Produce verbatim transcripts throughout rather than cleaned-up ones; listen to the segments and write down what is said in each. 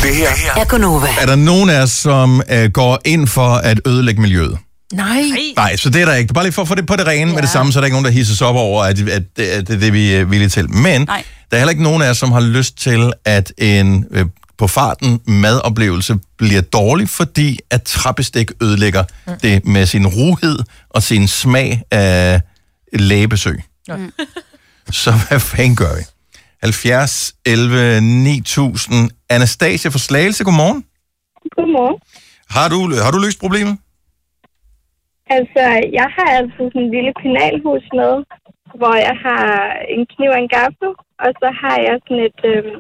Det her er Gonova. Er der nogen af os, som uh, går ind for at ødelægge miljøet? Nej. Nej, så det er der ikke. Bare lige for at få det på det rene ja. med det samme, så er der ikke nogen, der hisses op over, at, at, at, at det er det, vi er villige til. Men Nej. der er heller ikke nogen af os, som har lyst til, at en øh, på farten madoplevelse bliver dårlig, fordi at trappestik ødelægger mm. det med sin ruhed og sin smag af lægebesøg. Mm. Så hvad fanden gør vi? halvfjerds elleve ni tusind. Anastasia fra Slagelse, godmorgen. Godmorgen. Har du, har du løst problemet? Altså, jeg har altid sådan en lille penalhus med, hvor jeg har en kniv og en gaffel, og så har jeg sådan et, øhm,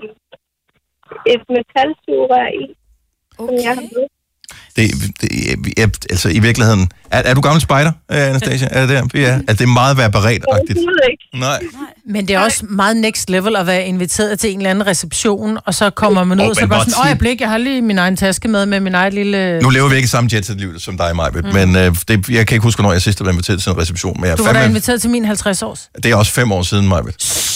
et metalsugerør i, okay. som jeg har med. Det, det jeg, altså i virkeligheden, er, er du gammel spejder, Anastasia? Er det der? Ja, at det er meget være beredt-agtigt. Nej. Men det er også meget next level at være inviteret til en eller anden reception, og så kommer man ud, oh, og så bare sådan, øjeblik, jeg har lige min egen taske med, med min egen lille... Nu lever vi ikke i samme jetset-liv som dig, Maja, mm. men øh, det, jeg kan ikke huske, hvornår jeg sidst var inviteret til en reception. Men jeg du var da inviteret til min halvtreds års. Det er også fem år siden, Maja.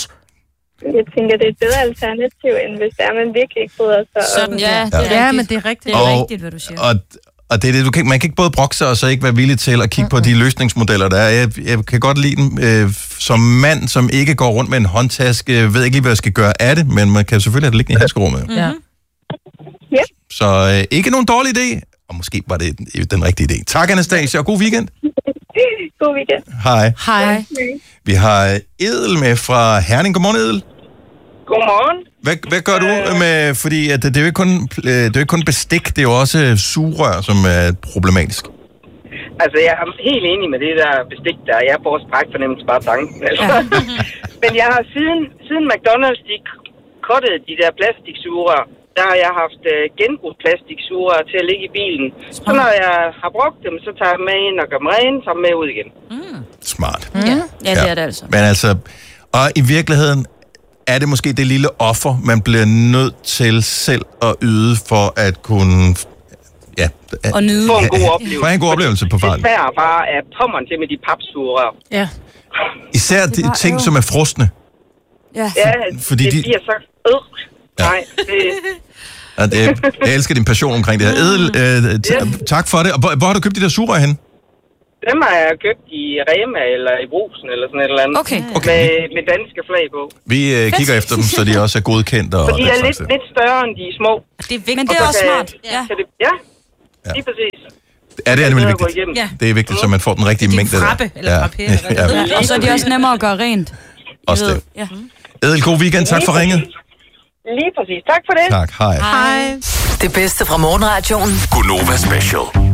Jeg tænker, det er et bedre alternativ, end hvis der er, man virkelig ikke bryder sig. Sådan, ja, det er ja, men det er rigtigt. Det er og, rigtigt, hvad du siger. Og, og det er det, du kan, man kan ikke både brokke sig og så ikke være villig til at kigge mm-hmm. på de løsningsmodeller, der er. Jeg, jeg kan godt lide dem øh, som mand, som ikke går rundt med en håndtaske, ved ikke lige, hvad jeg skal gøre af det, men man kan selvfølgelig have det liggende i handskerummet. Mm-hmm. Ja. Ja. Så øh, ikke nogen dårlig idé, og måske var det den rigtige idé. Tak, Anastasia, og god weekend. God weekend. Hej. Hej. Vi har Edel med fra Herning. Godmorgen, Edel. Godmorgen. Hvad, hvad gør du med, fordi at det, det, er jo ikke kun, det er jo ikke kun bestik, det er jo også sugerør, som er problematisk. Altså, jeg er helt enig med det der bestik der. Jeg får sprækfornemmelse bare tanken. Altså. Ja. Men jeg har siden, siden McDonald's, de kuttede de der plastiksugerør, der har jeg haft uh, genbrugsplastiksugerør til at ligge i bilen. Så når jeg har brugt dem, så tager jeg med ind og gør dem rene, så med ud igen. Mm. Smart. Mm. Ja. ja, det er det altså. Men altså, og i virkeligheden, er det måske det lille offer, man bliver nødt til selv at yde for at kunne... Ja, og nyde. Få en god oplevelse. Få en god oplevelse på farten. Det er bare at pommeren til med de papsugerør. Ja. Især de ting, jo. som er frosne. Ja, ja fordi det de... bliver så... Øh. Ja. Nej, det... Ja, det er, jeg elsker din passion omkring det her. Edel, øh, t- yes. tak for det. Og hvor, hvor har du købt de der sugerør henne? Dem har jeg købt i Rema eller i Brugsen eller sådan et eller andet. Okay. okay. Med, med danske flag på. Vi øh, kigger efter dem, så de også er godkendt. Og, For de er lidt, lidt større end de små. Det er vigtigt. Men det er også smart. Ja, det, ja. ja. lige præcis. Ja, det er nemlig vigtigt. Ja. Det er vigtigt, så man får den rigtige mængde. Det er frappe, eller ja. frappe, eller hvad det ja. Og så er de også nemmere at gøre rent. Også det. Ja. Edel, god weekend. Tak for ringet. Lige præcis. Tak for det. Tak. Hej. Hej. Det bedste fra morgenradioen. Gonova Special.